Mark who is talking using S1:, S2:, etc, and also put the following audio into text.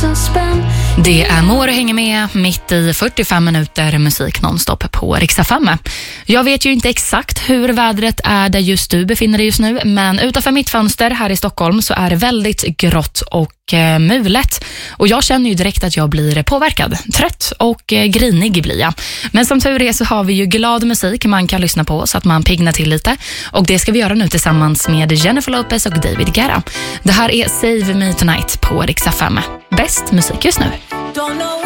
S1: 1000 spänn.
S2: Det är Mår att hänga med mitt i 45 minuter musik nonstop på Rix FM. Jag vet ju inte exakt hur vädret är där just du befinner dig just nu, men utanför mitt fönster här i Stockholm så är det väldigt grått och mulet. Och jag känner ju direkt att jag blir påverkad. Trött och grinig blir jag. Men som tur är så har vi ju glad musik man kan lyssna på så att man pignar till lite. Och det ska vi göra nu tillsammans med Jennifer Lopez och David Guetta. Det här är Save Me Tonight på Rix FM. Bäst musik just nu.